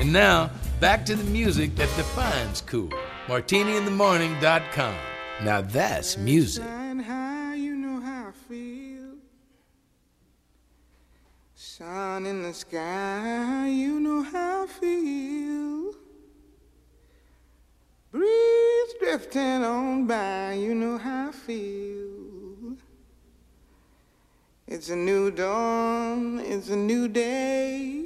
And now, back to the music that defines cool. MartiniInTheMorning.com. Now that's music. You know how I feel. Sun in the sky, you know how I feel. Breeze drifting on by, you know how I feel. It's a new dawn, it's a new day.